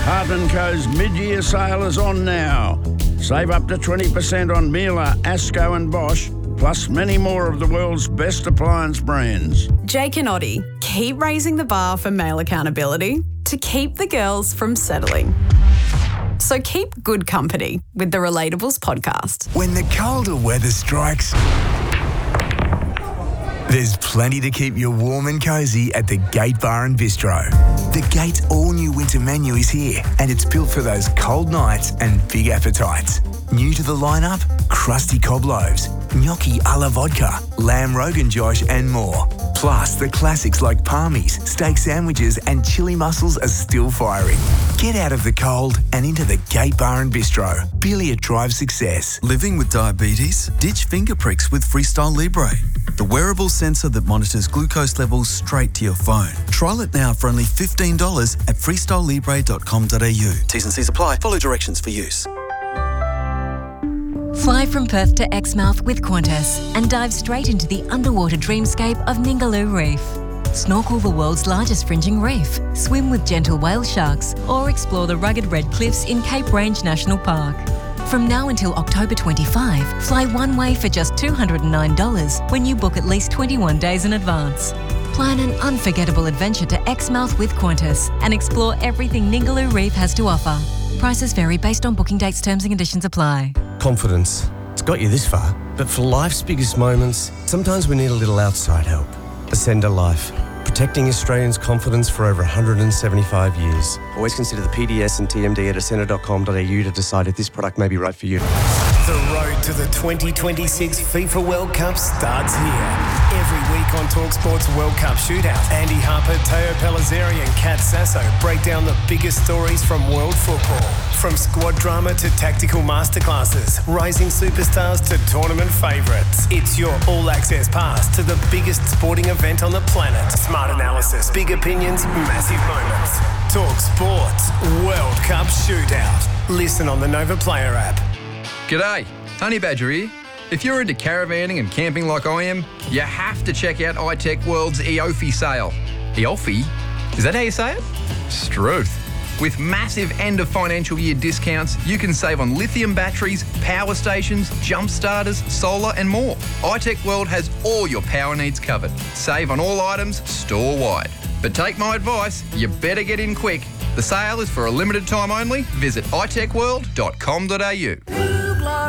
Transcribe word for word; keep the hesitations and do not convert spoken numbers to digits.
Hart and Co's mid-year sale is on now. Save up to twenty percent on Miele, Asco and Bosch, plus many more of the world's best appliance brands. Jake and Oddie, keep raising the bar for male accountability to keep the girls from settling. So keep good company with the Relatables podcast. When the colder weather strikes, there's plenty to keep you warm and cosy at the Gate Bar and Bistro. The Gate's all-new winter menu is here, and it's built for those cold nights and big appetites. New to the lineup, crusty cob loaves, gnocchi a la vodka, lamb rogan josh and more. Plus, the classics like palmies, steak sandwiches and chili mussels are still firing. Get out of the cold and into the Gate Bar and Bistro. Billiard drives success. Living with diabetes? Ditch finger pricks with Freestyle Libre, the wearable sensor that monitors glucose levels straight to your phone. Trial it now for only fifteen dollars at freestyle libre dot com dot a u. T's and C's apply. Follow directions for use. Fly from Perth to Exmouth with Qantas and dive straight into the underwater dreamscape of Ningaloo Reef. Snorkel the world's largest fringing reef, swim with gentle whale sharks, or explore the rugged red cliffs in Cape Range National Park. From now until October twenty-fifth, fly one way for just two hundred nine dollars when you book at least twenty-one days in advance. Plan an unforgettable adventure to Exmouth with Qantas and explore everything Ningaloo Reef has to offer. Prices vary based on booking dates, terms and conditions apply. Confidence. It's got you this far, but for life's biggest moments, sometimes we need a little outside help. Ascender Life. Protecting Australians' confidence for over one hundred seventy-five years. Always consider the P D S and T M D at ascender dot com dot a u to decide if this product may be right for you. The road to the twenty twenty-six FIFA World Cup starts here. Every week on TalkSport's World Cup Shootout, Andy Harper, Teo Pellizzeri and Kat Sasso break down the biggest stories from world football. From squad drama to tactical masterclasses, rising superstars to tournament favourites. It's your all-access pass to the biggest sporting event on the planet. Smart analysis, big opinions, massive moments. TalkSport's World Cup Shootout. Listen on the Nova Player app. G'day, Honey Badger here. If you're into caravanning and camping like I am, you have to check out iTech World's Eofi sale. Eofi? Is that how you say it? Struth. With massive end of financial year discounts, you can save on lithium batteries, power stations, jump starters, solar and more. iTech World has all your power needs covered. Save on all items store-wide. But take my advice, you better get in quick. The sale is for a limited time only. Visit i tech world dot com dot a u.